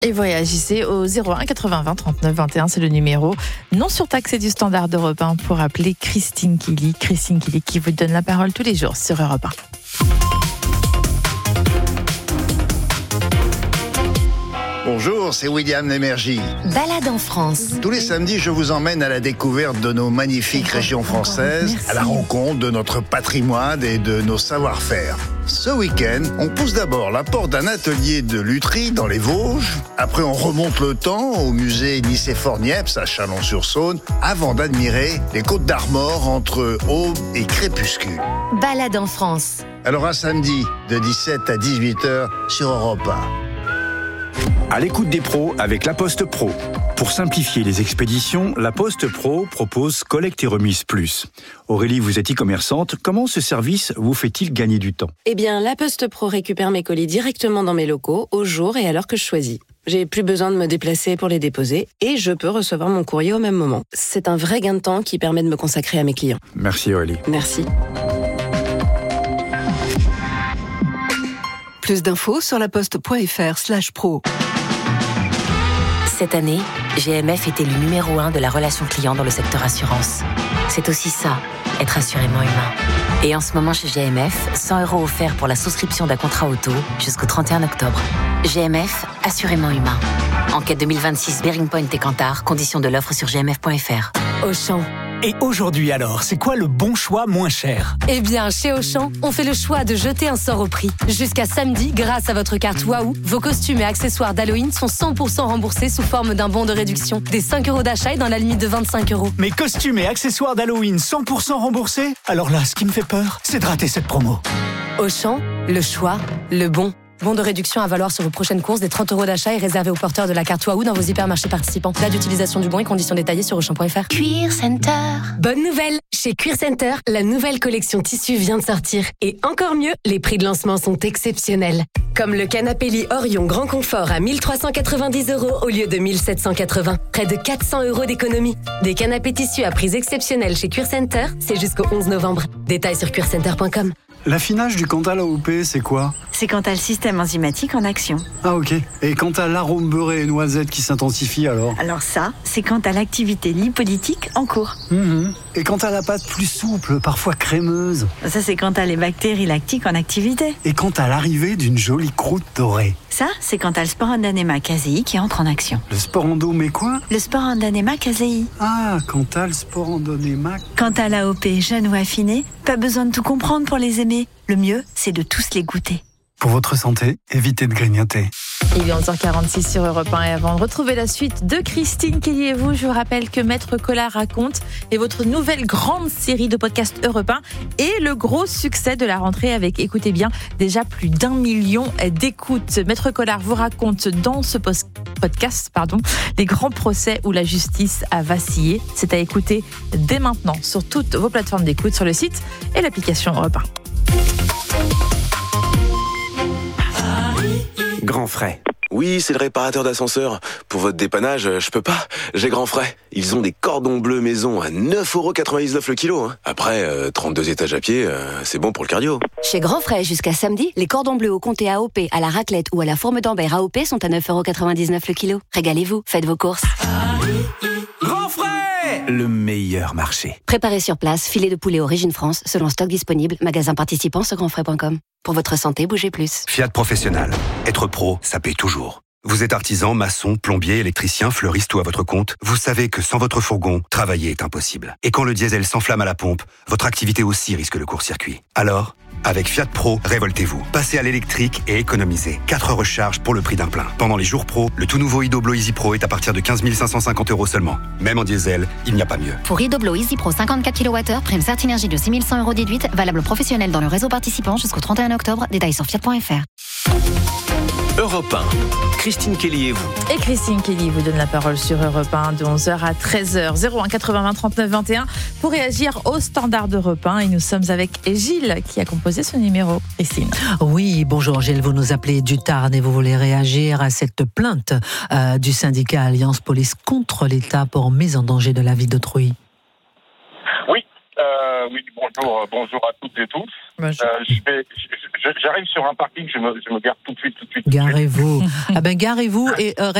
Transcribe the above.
Et vous réagissez au 01 80 20 39 21, c'est le numéro non surtaxé du Standard d'Europe 1 pour appeler Christine Kelly. Christine Kelly qui vous donne la parole tous les jours sur Europe 1. Bonjour, c'est William Lémergie. Balade en France. Tous les samedis, je vous emmène à la découverte de nos magnifiques régions françaises, à la rencontre de notre patrimoine et de nos savoir-faire. Ce week-end, on pousse d'abord la porte d'un atelier de lutherie dans les Vosges. Après, on remonte le temps au musée Nicéphore-Niepce à Chalon-sur-Saône, avant d'admirer les Côtes d'Armor entre aube et crépuscule. Balade en France. Alors à samedi, de 17 à 18h sur Europe 1. À l'écoute des pros avec La Poste Pro. Pour simplifier les expéditions, La Poste Pro propose Collecte et Remise Plus. Aurélie, vous êtes e-commerçante. Comment ce service vous fait-il gagner du temps ? Eh bien, La Poste Pro récupère mes colis directement dans mes locaux, au jour et à l'heure que je choisis. J'ai plus besoin de me déplacer pour les déposer et je peux recevoir mon courrier au même moment. C'est un vrai gain de temps qui permet de me consacrer à mes clients. Merci Aurélie. Merci. Plus d'infos sur laposte.fr/pro. Cette année, GMF était le numéro 1 de la relation client dans le secteur assurance. C'est aussi ça, être assurément humain. Et en ce moment chez GMF, 100 € offerts pour la souscription d'un contrat auto jusqu'au 31 octobre. GMF, assurément humain. Enquête 2026 Bearing Point et Kantar, conditions de l'offre sur gmf.fr. Auchan. Et aujourd'hui alors, c'est quoi le bon choix moins cher ? Eh bien, chez Auchan, on fait le choix de jeter un sort au prix. Jusqu'à samedi, grâce à votre carte Waouh, vos costumes et accessoires d'Halloween sont 100% remboursés sous forme d'un bon de réduction. Des 5 € d'achat et dans la limite de 25 €. Mes costumes et accessoires d'Halloween 100% remboursés ? Alors là, ce qui me fait peur, c'est de rater cette promo. Auchan, le choix, le bon. Bon de réduction à valoir sur vos prochaines courses. Des 30 € d'achat est réservé aux porteurs de la carte Waouh dans vos hypermarchés participants. Date d'utilisation du bon et conditions détaillées sur Auchan.fr. Cuir Center. Bonne nouvelle! Chez Cuir Center, la nouvelle collection tissu vient de sortir. Et encore mieux, les prix de lancement sont exceptionnels. Comme le canapé lit Orion Grand Confort à 1390 € au lieu de 1780. Près de 400 € d'économie. Des canapés tissus à prix exceptionnels chez Cuir Center, c'est jusqu'au 11 novembre. Détails sur cuircenter.com. L'affinage du Cantal AOP, c'est quoi ? C'est quand t'as le système enzymatique en action. Ah ok. Et quand t'as l'arôme beurré et noisette qui s'intensifie alors ? Alors ça, c'est quand t'as l'activité lipolytique en cours. Et quand t'as la pâte plus souple, parfois crémeuse ? Ça, c'est quand t'as les bactéries lactiques en activité. Et quand t'as l'arrivée d'une jolie croûte dorée ? Ça, c'est quand t'as le Sporandanema casei qui entre en action. Le sporando mais quoi ? Le Sporandanema casei. Ah, quand t'as le sporandonema... Quand t'as l'AOP jeune ou affiné, pas besoin de tout comprendre pour les aimer. Le mieux, c'est de tous les goûter. Pour votre santé, évitez de grignoter. Il est 11h46 sur Europe 1 et avant de retrouver la suite de Christine Kelly et vous, je vous rappelle que Maître Collard raconte est votre nouvelle grande série de podcasts Europe 1 et le gros succès de la rentrée avec, écoutez bien, déjà plus d'1 million d'écoutes. Maître Collard vous raconte dans ce podcast, les grands procès où la justice a vacillé. C'est à écouter dès maintenant sur toutes vos plateformes d'écoute, sur le site et l'application Europe 1. Grand Frais. Oui, c'est le réparateur d'ascenseur. Pour votre dépannage, je peux pas. J'ai Grand Frais. Ils ont des cordons bleus maison à 9,99 € le kilo. Après, 32 étages à pied, c'est bon pour le cardio. Chez Grand Frais, jusqu'à samedi, les cordons bleus au comté AOP, à la raclette ou à la fourme d'Ambert AOP sont à 9,99 € le kilo. Régalez-vous, faites vos courses. Grand Frais, le meilleur marché. Préparez sur place, filet de poulet Origine France, selon stock disponible, magasin participant sur grandfrais.com. Pour votre santé, bougez plus. Fiat Professionnel. Être pro, ça paie toujours. Vous êtes artisan, maçon, plombier, électricien, fleuriste ou à votre compte, vous savez que sans votre fourgon, travailler est impossible. Et quand le diesel s'enflamme à la pompe, votre activité aussi risque le court-circuit. Alors, avec Fiat Pro, révoltez-vous. Passez à l'électrique et économisez. 4 recharges pour le prix d'un plein. Pendant les jours pro, le tout nouveau Idoblo Easy Pro est à partir de 15 550 € seulement. Même en diesel, il n'y a pas mieux. Pour Idoblo Easy Pro 54 kWh, prime Certinergie de 6 100 € déduite, valable professionnel dans le réseau participant jusqu'au 31 octobre. Détails sur fiat.fr. Europe 1. Christine Kelly et vous. Et Christine Kelly vous donne la parole sur Europe 1 de 11h à 13h. 01 80 20 39 21 pour réagir au Standard d'Europe 1. Et nous sommes avec Gilles qui a composé ce numéro. Christine. Oui, bonjour Gilles, vous nous appelez du Tarn et vous voulez réagir à cette plainte du syndicat Alliance Police contre l'État pour mise en danger de la vie d'autrui. Oui, Oui, bonjour à toutes et tous. J'arrive sur un parking, je me gare tout de suite. Garez-vous. Garez-vous et